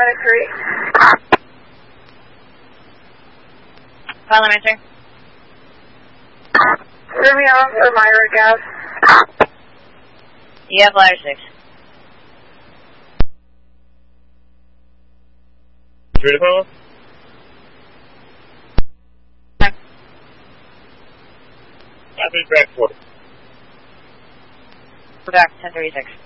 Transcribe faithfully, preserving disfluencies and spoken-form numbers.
three. File answer. Romeo for Myra Gas. You have ladder six. Three to follow? Copy, back four. We're back, ten thirty-six.